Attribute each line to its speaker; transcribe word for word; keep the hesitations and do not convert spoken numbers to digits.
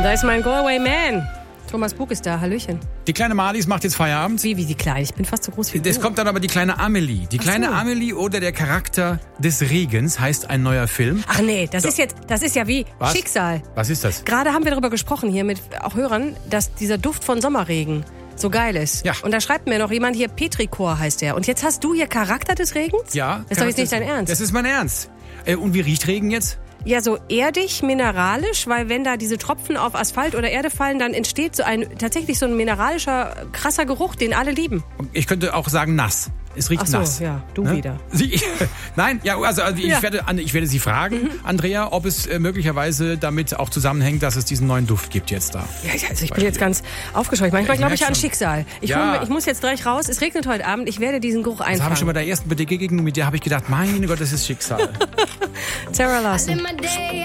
Speaker 1: Da ist mein Galway Man. Thomas Bug ist da, hallöchen.
Speaker 2: Die kleine Marlies macht jetzt Feierabend.
Speaker 1: Wie, wie die Kleine? Ich bin fast so groß wie du.
Speaker 2: Es kommt dann aber die kleine Amelie. Die
Speaker 1: Ach
Speaker 2: kleine
Speaker 1: so.
Speaker 2: Amelie oder der Charakter des Regens heißt ein neuer Film.
Speaker 1: Ach nee, das
Speaker 2: So.
Speaker 1: ist jetzt, das ist ja wie
Speaker 2: Was?
Speaker 1: Schicksal.
Speaker 2: Was ist das?
Speaker 1: Gerade haben wir darüber gesprochen hier mit auch Hörern, dass dieser Duft von Sommerregen so geil ist.
Speaker 2: Ja.
Speaker 1: Und da schreibt mir noch jemand hier, Petrichor heißt der. Und jetzt hast du hier Charakter des Regens?
Speaker 2: Ja.
Speaker 1: Das ist doch jetzt nicht dein Ernst.
Speaker 2: Das ist mein Ernst. Äh, und wie riecht Regen jetzt?
Speaker 1: Ja, so erdig, mineralisch, weil wenn da diese Tropfen auf Asphalt oder Erde fallen, dann entsteht so ein tatsächlich so ein mineralischer, krasser Geruch, den alle lieben.
Speaker 2: Ich könnte auch sagen nass. Es riecht
Speaker 1: Ach so,
Speaker 2: nass.
Speaker 1: ja, du
Speaker 2: Ne?
Speaker 1: wieder.
Speaker 2: Sie, nein, ja, also, also ich,
Speaker 1: Ja.
Speaker 2: werde, ich werde Sie fragen, Andrea, ob es äh, möglicherweise damit auch zusammenhängt, dass es diesen neuen Duft gibt jetzt da.
Speaker 1: Ja, also ich bin jetzt ganz aufgescheucht. Manchmal
Speaker 2: Ich
Speaker 1: glaube
Speaker 2: merk
Speaker 1: ich an
Speaker 2: schon.
Speaker 1: Schicksal. Ich,
Speaker 2: Ja.
Speaker 1: hol, ich muss jetzt gleich raus. Es regnet heute Abend. Ich werde diesen Geruch
Speaker 2: Das habe ich schon
Speaker 1: einfangen.
Speaker 2: bei der ersten Begegnung mit dir, habe ich gedacht, meine Gott, das ist Schicksal.
Speaker 1: Sarah Larson.
Speaker 3: my day.